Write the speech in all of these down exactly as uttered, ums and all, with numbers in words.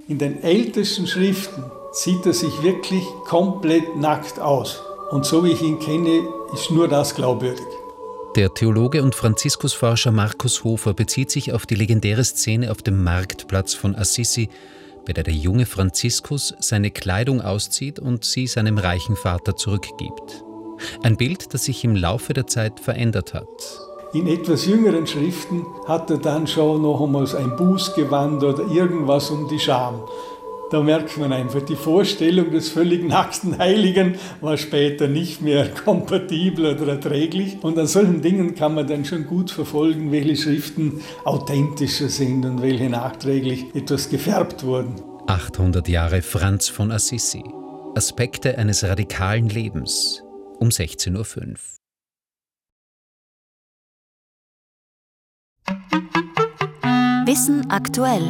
In den ältesten Schriften sieht er sich wirklich komplett nackt aus. Und so wie ich ihn kenne, ist nur das glaubwürdig. Der Theologe und Franziskusforscher Markus Hofer bezieht sich auf die legendäre Szene auf dem Marktplatz von Assisi, bei der der junge Franziskus seine Kleidung auszieht und sie seinem reichen Vater zurückgibt. Ein Bild, das sich im Laufe der Zeit verändert hat. In etwas jüngeren Schriften hat er dann schon noch einmal ein Bußgewand oder irgendwas um die Scham. Da merkt man einfach, die Vorstellung des völlig nackten Heiligen war später nicht mehr kompatibel oder erträglich. Und an solchen Dingen kann man dann schon gut verfolgen, welche Schriften authentischer sind und welche nachträglich etwas gefärbt wurden. achthundert Jahre Franz von Assisi. Aspekte eines radikalen Lebens. Um sechzehn Uhr fünf. Wissen aktuell.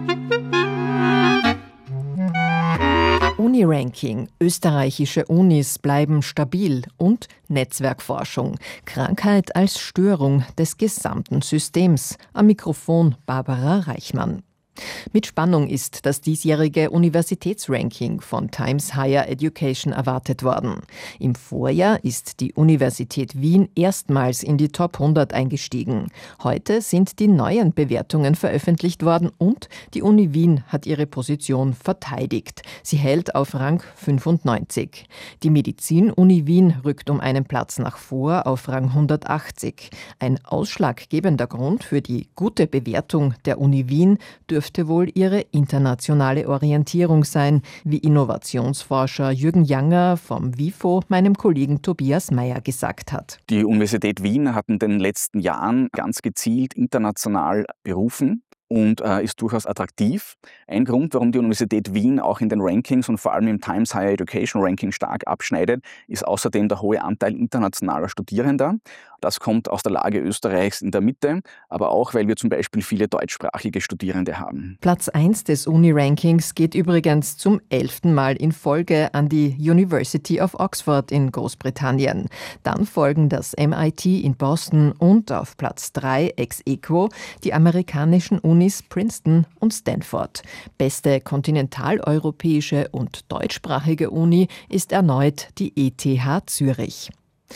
Uni-Ranking. Österreichische Unis bleiben stabil und Netzwerkforschung. Krankheit als Störung des gesamten Systems. Am Mikrofon Barbara Reichmann. Mit Spannung ist das diesjährige Universitätsranking von Times Higher Education erwartet worden. Im Vorjahr ist die Universität Wien erstmals in die Top hundert eingestiegen. Heute sind die neuen Bewertungen veröffentlicht worden und die Uni Wien hat ihre Position verteidigt. Sie hält auf Rang fünfundneunzig. Die Medizin-Uni Wien rückt um einen Platz nach vor auf Rang hundertachtzig. Ein ausschlaggebender Grund für die gute Bewertung der Uni Wien dürfte dürfte wohl ihre internationale Orientierung sein, wie Innovationsforscher Jürgen Janger vom WIFO meinem Kollegen Tobias Meyer gesagt hat. Die Universität Wien hat in den letzten Jahren ganz gezielt international berufen und äh, ist durchaus attraktiv. Ein Grund, warum die Universität Wien auch in den Rankings und vor allem im Times Higher Education Ranking stark abschneidet, ist außerdem der hohe Anteil internationaler Studierender. Das kommt aus der Lage Österreichs in der Mitte, aber auch, weil wir zum Beispiel viele deutschsprachige Studierende haben. Platz eins des Uni-Rankings geht übrigens zum elften Mal in Folge an die University of Oxford in Großbritannien. Dann folgen das M I T in Boston und auf Platz drei ex aequo die amerikanischen Unis Princeton und Stanford. Beste kontinentaleuropäische und deutschsprachige Uni ist erneut die E T H Zürich.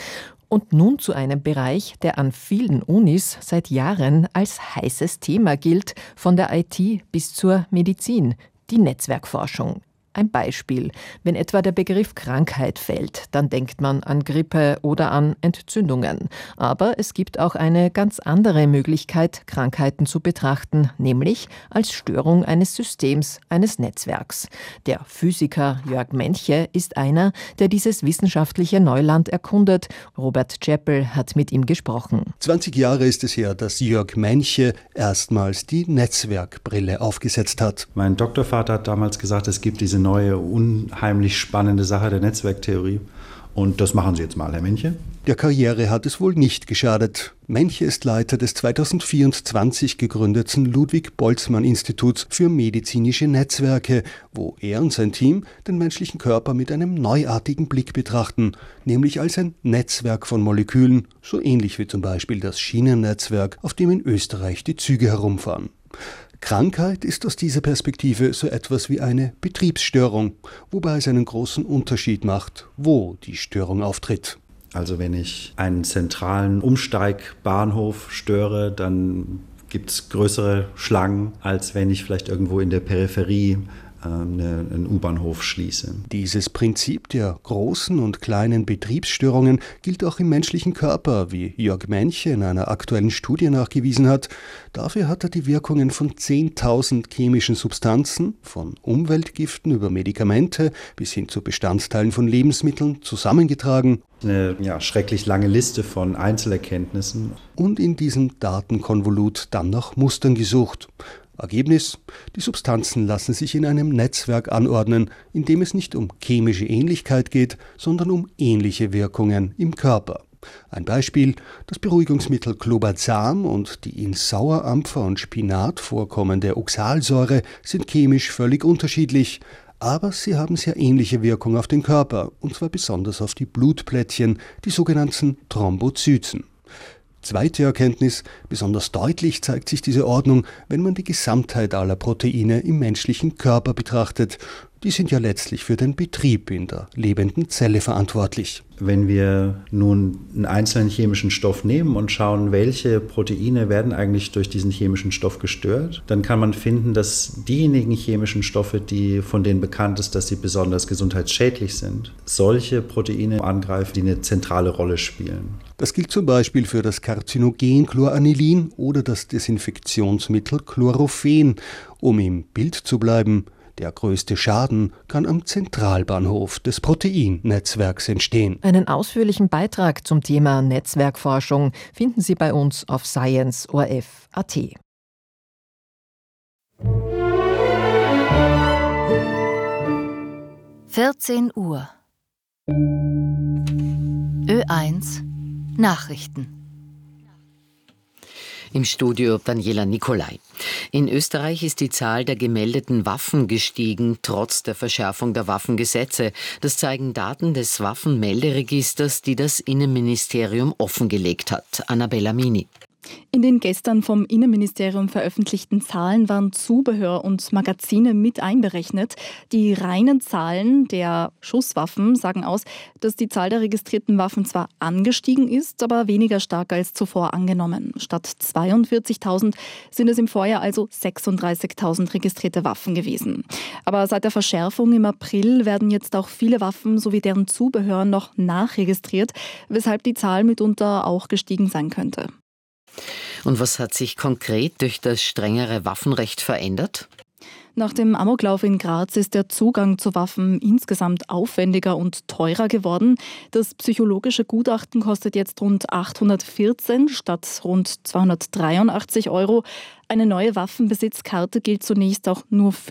Und nun zu einem Bereich, der an vielen Unis seit Jahren als heißes Thema gilt, von der I T bis zur Medizin, die Netzwerkforschung. Ein Beispiel: Wenn etwa der Begriff Krankheit fällt, dann denkt man an Grippe oder an Entzündungen. Aber es gibt auch eine ganz andere Möglichkeit, Krankheiten zu betrachten, nämlich als Störung eines Systems, eines Netzwerks. Der Physiker Jörg Menche ist einer, der dieses wissenschaftliche Neuland erkundet. Robert Chappell hat mit ihm gesprochen. zwanzig Jahre ist es her, dass Jörg Menche erstmals die Netzwerkbrille aufgesetzt hat. Mein Doktorvater hat damals gesagt, es gibt diese neue, unheimlich spannende Sache der Netzwerktheorie. Und das machen Sie jetzt mal, Herr Menche. Der Karriere hat es wohl nicht geschadet. Menche ist Leiter des zweitausendvierundzwanzig gegründeten Ludwig-Boltzmann-Instituts für medizinische Netzwerke, wo er und sein Team den menschlichen Körper mit einem neuartigen Blick betrachten, nämlich als ein Netzwerk von Molekülen, so ähnlich wie zum Beispiel das Schienennetzwerk, auf dem in Österreich die Züge herumfahren. Krankheit ist aus dieser Perspektive so etwas wie eine Betriebsstörung, wobei es einen großen Unterschied macht, wo die Störung auftritt. Also wenn ich einen zentralen Umsteigbahnhof störe, dann gibt es größere Schlangen, als wenn ich vielleicht irgendwo in der Peripherie Eine, einen U-Bahnhof schließe. Dieses Prinzip der großen und kleinen Betriebsstörungen gilt auch im menschlichen Körper, wie Jörg Menche in einer aktuellen Studie nachgewiesen hat. Dafür hat er die Wirkungen von zehntausend chemischen Substanzen, von Umweltgiften über Medikamente bis hin zu Bestandteilen von Lebensmitteln zusammengetragen. Eine ja, schrecklich lange Liste von Einzelerkenntnissen. Und in diesem Datenkonvolut dann nach Mustern gesucht. Ergebnis: Die Substanzen lassen sich in einem Netzwerk anordnen, in dem es nicht um chemische Ähnlichkeit geht, sondern um ähnliche Wirkungen im Körper. Ein Beispiel: Das Beruhigungsmittel Clobazam und die in Sauerampfer und Spinat vorkommende Oxalsäure sind chemisch völlig unterschiedlich, aber sie haben sehr ähnliche Wirkung auf den Körper, und zwar besonders auf die Blutplättchen, die sogenannten Thrombozyten. Zweite Erkenntnis: Besonders deutlich zeigt sich diese Ordnung, wenn man die Gesamtheit aller Proteine im menschlichen Körper betrachtet. Die sind ja letztlich für den Betrieb in der lebenden Zelle verantwortlich. Wenn wir nun einen einzelnen chemischen Stoff nehmen und schauen, welche Proteine werden eigentlich durch diesen chemischen Stoff gestört, dann kann man finden, dass diejenigen chemischen Stoffe, die von denen bekannt ist, dass sie besonders gesundheitsschädlich sind, solche Proteine angreifen, die eine zentrale Rolle spielen. Das gilt zum Beispiel für das Karzinogen Chloranilin oder das Desinfektionsmittel Chlorophen. Um im Bild zu bleiben: Der größte Schaden kann am Zentralbahnhof des Proteinnetzwerks entstehen. Einen ausführlichen Beitrag zum Thema Netzwerkforschung finden Sie bei uns auf science punkt o r f punkt a t. vierzehn Uhr. Ö eins Nachrichten. Im Studio Daniela Nicolai. In Österreich ist die Zahl der gemeldeten Waffen gestiegen, trotz der Verschärfung der Waffengesetze. Das zeigen Daten des Waffenmelderegisters, die das Innenministerium offengelegt hat. Annabella Mini. In den gestern vom Innenministerium veröffentlichten Zahlen waren Zubehör und Magazine mit einberechnet. Die reinen Zahlen der Schusswaffen sagen aus, dass die Zahl der registrierten Waffen zwar angestiegen ist, aber weniger stark als zuvor angenommen. Statt zweiundvierzigtausend sind es im Vorjahr also sechsunddreißigtausend registrierte Waffen gewesen. Aber seit der Verschärfung im April werden jetzt auch viele Waffen sowie deren Zubehör noch nachregistriert, weshalb die Zahl mitunter auch gestiegen sein könnte. Und was hat sich konkret durch das strengere Waffenrecht verändert? Nach dem Amoklauf in Graz ist der Zugang zu Waffen insgesamt aufwendiger und teurer geworden. Das psychologische Gutachten kostet jetzt rund achthundertvierzehn statt rund zweihundertdreiundachtzig Euro. Eine neue Waffenbesitzkarte gilt zunächst auch nur